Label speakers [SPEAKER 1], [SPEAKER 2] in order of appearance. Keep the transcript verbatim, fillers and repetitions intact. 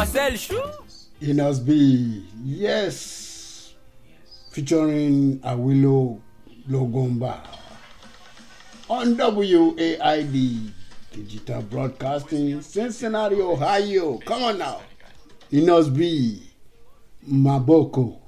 [SPEAKER 1] Marcel Chou.
[SPEAKER 2] Enos B, yes, featuring Awilo Logomba on W A I D Digital Broadcasting, Cincinnati, Ohio. Come on now. Enos B, Maboko.